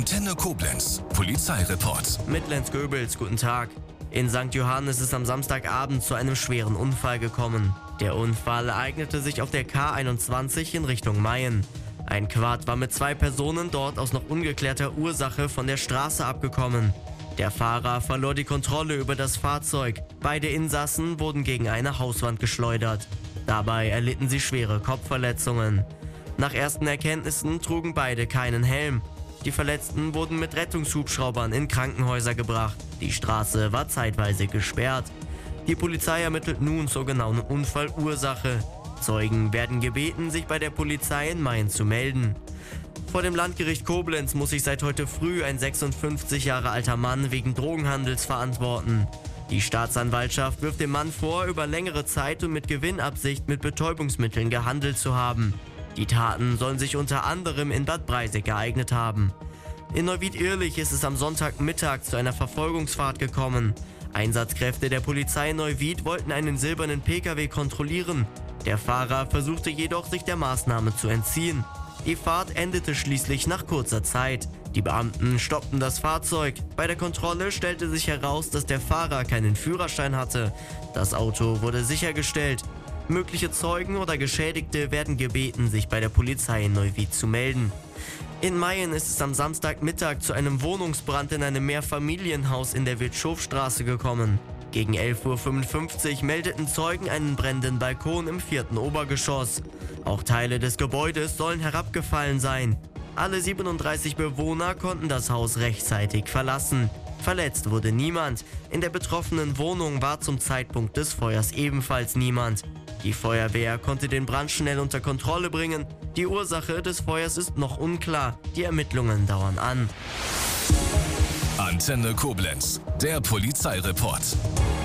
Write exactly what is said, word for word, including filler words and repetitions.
Antenne Koblenz, Polizeireport. Mit Lenz Goebels, guten Tag. In Sankt Johann ist es am Samstagabend zu einem schweren Unfall gekommen. Der Unfall ereignete sich auf der K einundzwanzig in Richtung Mayen. Ein Quad war mit zwei Personen dort aus noch ungeklärter Ursache von der Straße abgekommen. Der Fahrer verlor die Kontrolle über das Fahrzeug. Beide Insassen wurden gegen eine Hauswand geschleudert. Dabei erlitten sie schwere Kopfverletzungen. Nach ersten Erkenntnissen trugen beide keinen Helm. Die Verletzten wurden mit Rettungshubschraubern in Krankenhäuser gebracht. Die Straße war zeitweise gesperrt. Die Polizei ermittelt nun zur genauen Unfallursache. Zeugen werden gebeten, sich bei der Polizei in Mayen zu melden. Vor dem Landgericht Koblenz muss sich seit heute früh ein sechsundfünfzig Jahre alter Mann wegen Drogenhandels verantworten. Die Staatsanwaltschaft wirft dem Mann vor, über längere Zeit und mit Gewinnabsicht mit Betäubungsmitteln gehandelt zu haben. Die Taten sollen sich unter anderem in Bad Breisig ereignet haben. In Neuwied-Irlich ist es am Sonntagmittag zu einer Verfolgungsfahrt gekommen. Einsatzkräfte der Polizei Neuwied wollten einen silbernen Pkw kontrollieren. Der Fahrer versuchte jedoch, sich der Maßnahme zu entziehen. Die Fahrt endete schließlich nach kurzer Zeit. Die Beamten stoppten das Fahrzeug. Bei der Kontrolle stellte sich heraus, dass der Fahrer keinen Führerschein hatte. Das Auto wurde sichergestellt. Mögliche Zeugen oder Geschädigte werden gebeten, sich bei der Polizei in Neuwied zu melden. In Mayen ist es am Samstagmittag zu einem Wohnungsbrand in einem Mehrfamilienhaus in der Wildschofstraße gekommen. Gegen elf Uhr fünfundfünfzig meldeten Zeugen einen brennenden Balkon im vierten Obergeschoss. Auch Teile des Gebäudes sollen herabgefallen sein. Alle siebenunddreißig Bewohner konnten das Haus rechtzeitig verlassen. Verletzt wurde niemand. In der betroffenen Wohnung war zum Zeitpunkt des Feuers ebenfalls niemand. Die Feuerwehr konnte den Brand schnell unter Kontrolle bringen. Die Ursache des Feuers ist noch unklar. Die Ermittlungen dauern an. Antenne Koblenz, der Polizeireport.